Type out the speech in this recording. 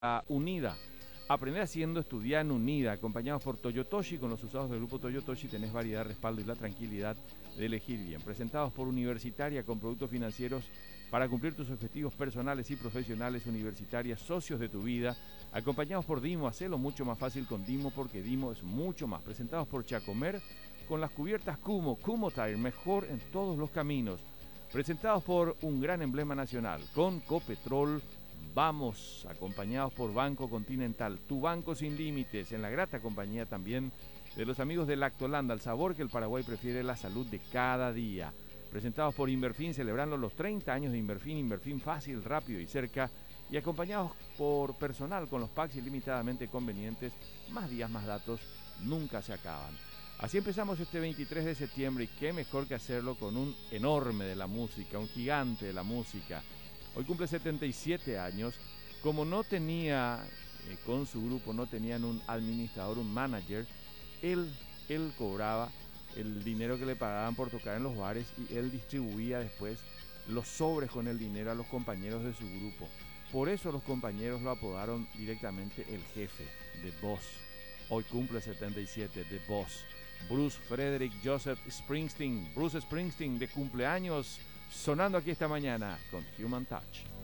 a Unida. Aprender haciendo, estudiar en Unida, acompañados por Toyotoshi. Con los usados del grupo Toyotoshi tenés variedad, respaldo y la tranquilidad de elegir bien. Presentados por Universitaria, con productos financieros para cumplir tus objetivos personales y profesionales. Universitaria, socios de tu vida. Acompañados por Dimo, hacelo mucho más fácil con Dimo, porque Dimo es mucho más. Presentados por Chacomer, con las cubiertas Kumo, Kumo Tire, mejor en todos los caminos. Presentados por un gran emblema nacional, con Copetrol. Vamos, acompañados por Banco Continental, tu banco sin límites, en la grata compañía también de los amigos de Lactolanda, el sabor que el Paraguay prefiere, la salud de cada día. Presentados por Inverfin, celebrando los 30 años de Inverfin, Inverfin fácil, rápido y cerca. Y acompañados por personal con los packs ilimitadamente convenientes, más días, más datos, nunca se acaban. Así empezamos este 23 de septiembre y qué mejor que hacerlo con un enorme de la música, un gigante de la música. Hoy cumple 77 años. Como no tenía, con su grupo, no tenían un administrador, un manager, él cobraba el dinero que le pagaban por tocar en los bares y él distribuía después los sobres con el dinero a los compañeros de su grupo. Por eso los compañeros lo apodaron directamente el jefe, The Boss. Hoy cumple 77, The Boss. Bruce Frederick Joseph Springsteen, Bruce Springsteen de cumpleaños, sonando aquí esta mañana con Human Touch.